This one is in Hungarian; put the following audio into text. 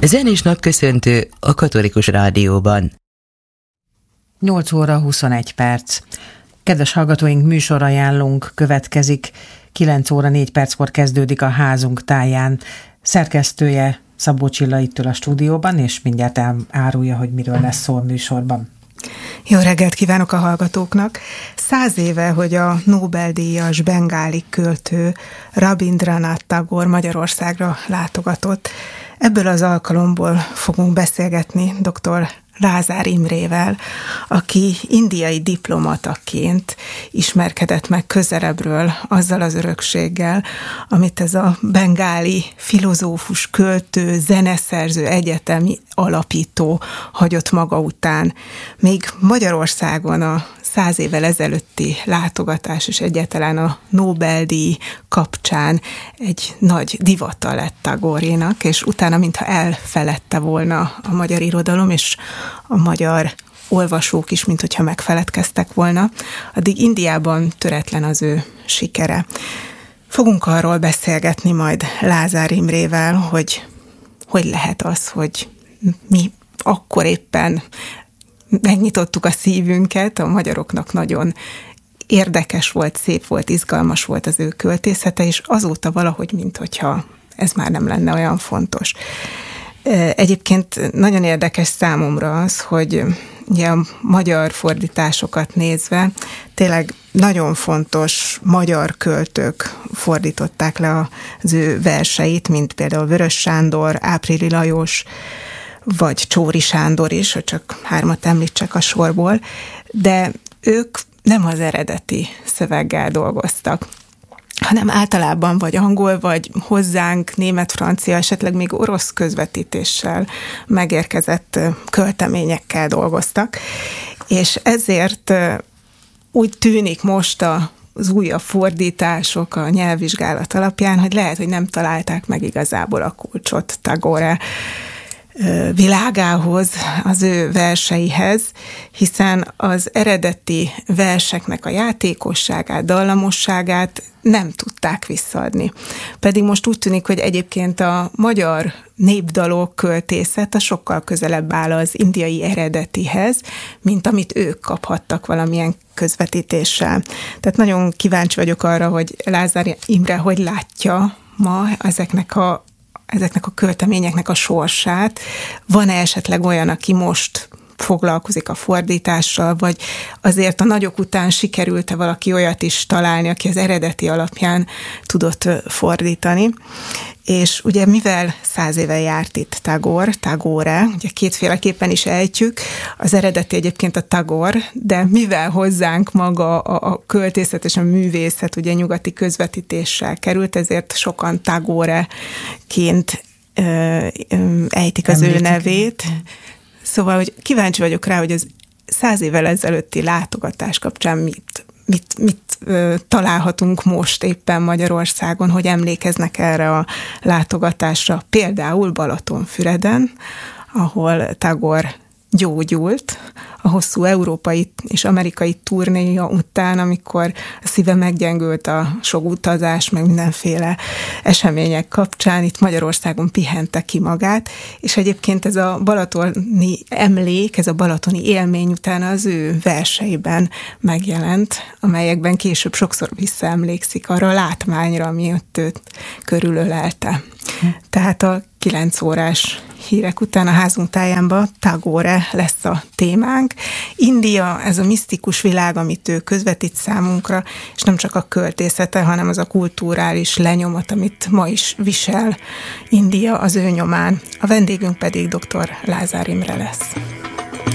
Zenés napköszöntő a Katolikus Rádióban. 8 óra 21 perc. Kedves hallgatóink, műsorajánlónk következik. 9 óra 4 perckor kezdődik a házunk táján. Szerkesztője Szabó Csilla itt ül a stúdióban, és mindjárt árulja, hogy miről lesz szó a műsorban. Jó reggelt kívánok a hallgatóknak! 100 éve, hogy a Nobel-díjas bengáli költő Rabindranath Tagore Magyarországra látogatott. Ebből az alkalomból fogunk beszélgetni dr. Lázár Imrével, aki indiai diplomataként ismerkedett meg közelebbről azzal az örökséggel, amit ez a bengáli filozófus, költő, zeneszerző, egyetemi alapító hagyott maga után. Még Magyarországon a 100 évvel ezelőtti látogatás és egyáltalán a Nobel-díj kapcsán egy nagy divata lett Tagorénak, és utána mintha elfeledte volna a magyar irodalom, és a magyar olvasók is, mint hogyha megfeledkeztek volna. Addig Indiában töretlen az ő sikere. Fogunk arról beszélgetni majd Lázár Imrével, hogy lehet az, hogy mi akkor éppen megnyitottuk a szívünket, a magyaroknak nagyon érdekes volt, szép volt, izgalmas volt az ő költészete, és azóta valahogy, minthogyha ez már nem lenne olyan fontos. Egyébként nagyon érdekes számomra az, hogy ugye a magyar fordításokat nézve tényleg nagyon fontos magyar költők fordították le az ő verseit, mint például Vörös Sándor, Áprili Lajos, vagy Csóri Sándor is, hogy csak 3 említsek a sorból, de ők nem az eredeti szöveggel dolgoztak, hanem általában vagy angol, vagy hozzánk német, francia, esetleg még orosz közvetítéssel megérkezett költeményekkel dolgoztak, és ezért úgy tűnik most az újabb fordítások a nyelvvizsgálat alapján, hogy lehet, hogy nem találták meg igazából a kulcsot Tagore világához, az ő verseihez, hiszen az eredeti verseknek a játékosságát, dallamosságát nem tudták visszaadni. Pedig most úgy tűnik, hogy egyébként a magyar népdalok költészet sokkal közelebb áll az indiai eredetihez, mint amit ők kaphattak valamilyen közvetítéssel. Tehát nagyon kíváncsi vagyok arra, hogy Lázár Imre hogy látja ma ezeknek a költeményeknek a sorsát. Van-e esetleg olyan, aki most foglalkozik a fordítással, vagy azért a nagyok után sikerült-e valaki olyat is találni, aki az eredeti alapján tudott fordítani. És ugye mivel 100 éve járt itt Tagore, ugye kétféleképpen is ejtjük, az eredeti egyébként a Tagore, de mivel hozzánk maga a költészet és a művészet ugye nyugati közvetítéssel került, ezért sokan Tagore-ként ejtik az ő nevét. Szóval, hogy kíváncsi vagyok rá, hogy az 100 évvel ezelőtti látogatás kapcsán mit találhatunk most éppen Magyarországon, hogy emlékeznek erre a látogatásra, például Balatonfüreden, ahol Tagore gyógyult a hosszú európai és amerikai turnéja után, amikor a szíve meggyengült a sok utazás, meg mindenféle események kapcsán, itt Magyarországon pihente ki magát, és egyébként ez a balatoni emlék, ez a balatoni élmény után az ő verseiben megjelent, amelyekben később sokszor visszaemlékszik arra a látmányra, ami ott őt körülölelte. Tehát a 9 órás hírek után a házunk tájánban Tagore lesz a témánk. India, ez a misztikus világ, amit ő közvetít számunkra, és nem csak a költészete, hanem az a kulturális lenyomat, amit ma is visel India az ő nyomán. A vendégünk pedig dr. Lázár Imre lesz.